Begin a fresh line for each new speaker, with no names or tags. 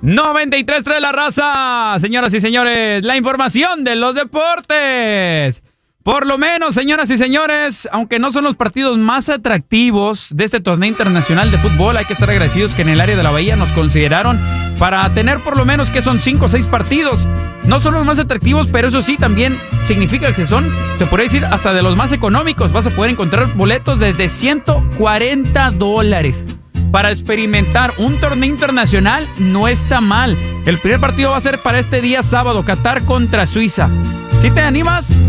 93.3 La Raza, señoras y señores, la información de los deportes. Por lo menos, señoras y señores, aunque no son los partidos más atractivos de este torneo internacional de fútbol, hay que estar agradecidos que en el área de la Bahía nos consideraron para tener por lo menos que son 5 o 6 partidos. No son los más atractivos, pero eso sí, también significa que son, se podría decir, hasta de los más económicos. Vas a poder encontrar boletos desde $140. Para experimentar un torneo internacional no está mal. El primer partido va a ser para este día sábado, Qatar contra Suiza. ¿Sí te animas?